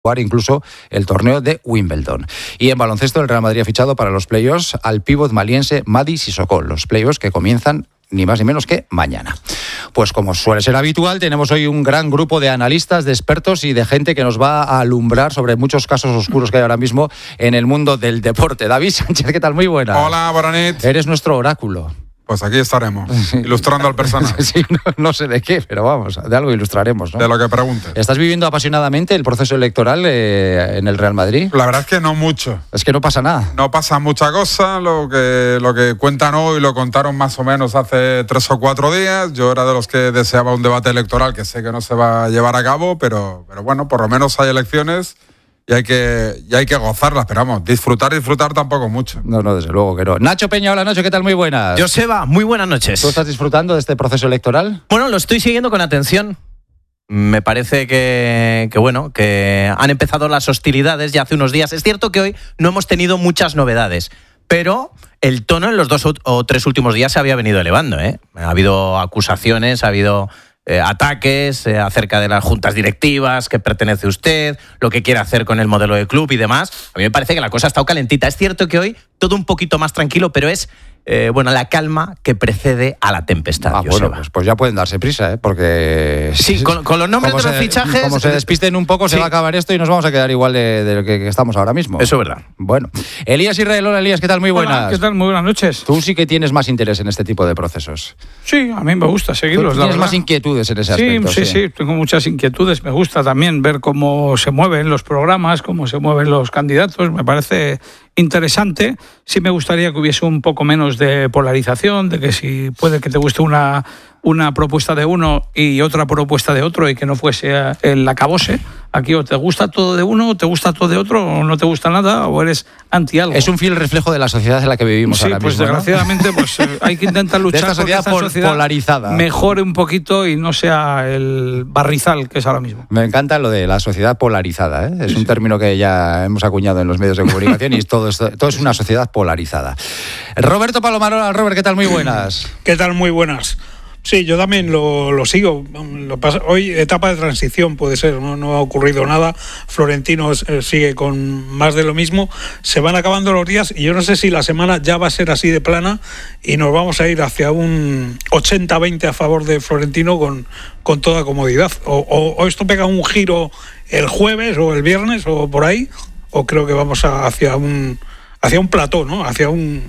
jugar incluso el torneo de Wimbledon. Y en baloncesto el Real Madrid ha fichado para los playoffs al pívot maliense Mady Sissoko, los playoffs que comienzan ni más ni menos que mañana. Pues como suele ser habitual, tenemos hoy un gran grupo de analistas, de expertos y de gente que nos va a alumbrar sobre muchos casos oscuros que hay ahora mismo en el mundo del deporte. David Sánchez, ¿qué tal? Muy buena. Hola, Boranit. Eres nuestro oráculo. Pues aquí estaremos, ilustrando al personaje. Sí, no sé de qué, pero vamos, de algo ilustraremos, ¿no? De lo que preguntes. ¿Estás viviendo apasionadamente el proceso electoral en el Real Madrid? La verdad es que no mucho. Es que no pasa nada. No pasa mucha cosa, lo que cuentan hoy lo contaron más o menos hace 3 o 4 días. Yo era de los que deseaba un debate electoral que sé que no se va a llevar a cabo, pero bueno, por lo menos hay elecciones. Y hay que gozarlas, pero vamos, disfrutar tampoco mucho. No, desde luego que no. Nacho Peña, hola Nacho, ¿qué tal? Muy buenas. Joseba, muy buenas noches. ¿Tú estás disfrutando de este proceso electoral? Bueno, lo estoy siguiendo con atención. Me parece que han empezado las hostilidades ya hace unos días. Es cierto que hoy no hemos tenido muchas novedades, pero el tono en los 2 o 3 últimos días se había venido elevando, ¿eh? Ha habido acusaciones, ha habido ataques acerca de las juntas directivas, que pertenece usted, lo que quiere hacer con el modelo de club y demás. A mí me parece que la cosa ha estado calentita. Es cierto que hoy todo un poquito más tranquilo, pero es la calma que precede a la tempestad. Bueno, pues ya pueden darse prisa, porque... Sí, con los nombres de los fichajes... Como se despisten un poco, se va a acabar esto y nos vamos a quedar igual de lo que estamos ahora mismo. Eso es verdad. Bueno, Elías Israel, hola Elías, ¿qué tal? Muy buenas. Hola, ¿qué tal? Muy buenas noches. Tú sí que tienes más interés en este tipo de procesos. Sí, a mí me gusta seguirlos. ¿Tienes más inquietudes en ese aspecto? Sí, tengo muchas inquietudes. Me gusta también ver cómo se mueven los programas, cómo se mueven los candidatos. Me parece interesante. Sí me gustaría que hubiese un poco menos de polarización, de que si puede que te guste una propuesta de uno y otra propuesta de otro y que no fuese el acabose. Aquí o te gusta todo de uno, o te gusta todo de otro, o no te gusta nada, o eres anti algo. Es un fiel reflejo de la sociedad en la que vivimos ahora mismo. Sí, pues desgraciadamente hay que intentar luchar de esta sociedad polarizada. Mejore un poquito y no sea el barrizal que es ahora mismo. Me encanta lo de la sociedad polarizada, ¿eh? Es un término que ya hemos acuñado en los medios de comunicación y todo es una sociedad polarizada. Roberto Palomarola, Robert, ¿qué tal? Muy buenas. ¿Qué tal? Muy buenas. Sí, yo también lo sigo. Hoy etapa de transición puede ser, no ha ocurrido nada. Florentino sigue con más de lo mismo. Se van acabando los días y yo no sé si la semana ya va a ser así de plana y nos vamos a ir hacia un 80-20 a favor de Florentino con toda comodidad. O esto pega un giro el jueves o el viernes o por ahí, o creo que vamos hacia un plató, ¿no? Hacia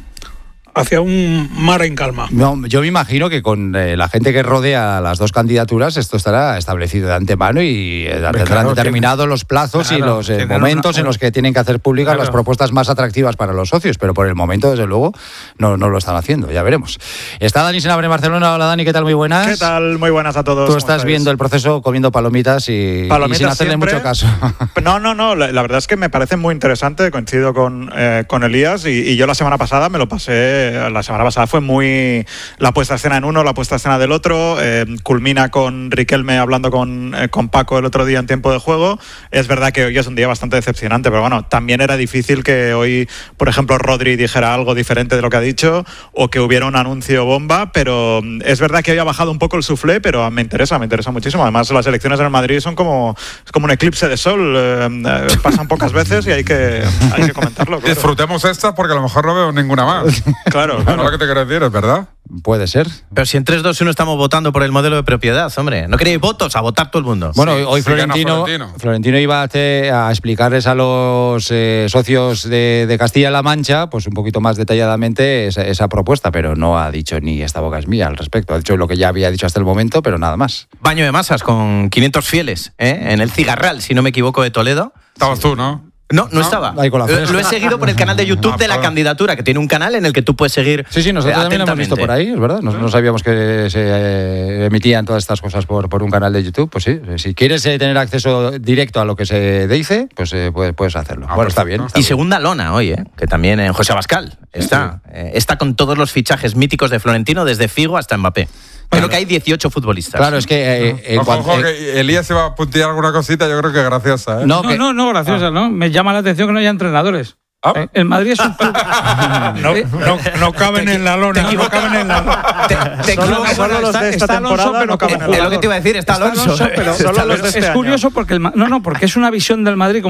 un mar en calma. No, yo me imagino que con la gente que rodea las dos candidaturas esto estará establecido de antemano y tendrán determinados los plazos y los momentos en los que tienen que hacer públicas las propuestas más atractivas para los socios, pero por el momento, desde luego, no lo están haciendo, ya veremos. Está Dani Senabre en Barcelona. Hola Dani, ¿qué tal? Muy buenas. ¿Qué tal? Muy buenas a todos. Tú estás viendo el proceso comiendo palomitas y sin hacerle mucho caso. No, la verdad es que me parece muy interesante, coincido con Elías y yo la semana pasada me lo pasé. La semana pasada fue muy la puesta a escena en uno, la puesta a escena del otro, culmina con Riquelme hablando con Paco el otro día en tiempo de juego. Es verdad que hoy es un día bastante decepcionante, pero bueno, también era difícil que hoy, por ejemplo, Rodri dijera algo diferente de lo que ha dicho o que hubiera un anuncio bomba, pero es verdad que hoy ha bajado un poco el suflé, pero me interesa muchísimo. Además, las elecciones en el Madrid son como un eclipse de sol, pasan pocas veces y hay que comentarlo. Claro. Disfrutemos esta porque a lo mejor no veo ninguna más. Claro. Lo que te quiero decir, es verdad. Puede ser. Pero si en 3-2-1 estamos votando por el modelo de propiedad, hombre. ¿No queréis votos? A votar todo el mundo. Bueno, hoy Florentino iba a explicarles a los socios de Castilla-La Mancha, pues un poquito más detalladamente esa propuesta, pero no ha dicho ni esta boca es mía al respecto. Ha dicho lo que ya había dicho hasta el momento, pero nada más. Baño de masas con 500 fieles, en el Cigarral, si no me equivoco, de Toledo. Estabas tú, ¿no? No estaba. Lo he seguido por el canal de YouTube de la candidatura, que tiene un canal en el que tú puedes seguir. Sí, nosotros también lo hemos visto por ahí, es verdad. No sabíamos que se emitían todas estas cosas por un canal de YouTube. Pues sí, si quieres tener acceso directo a lo que se dice, pues puedes hacerlo. Bueno, está bien. Y segunda lona hoy, que también en José Abascal está con todos los fichajes míticos de Florentino, desde Figo hasta Mbappé. Creo que hay 18 futbolistas. Claro, es que... Ojo, que Elías se va a puntear alguna cosita, yo creo que graciosa. No, graciosa, ¿no? Me llama la atención que no haya entrenadores. El Madrid es un club. No caben en la lona. No caben en la lona. Solo los de esta temporada no caben en la lona. Es lo que te iba a decir, está Alonso. Pero es curioso porque porque es una visión del Madrid como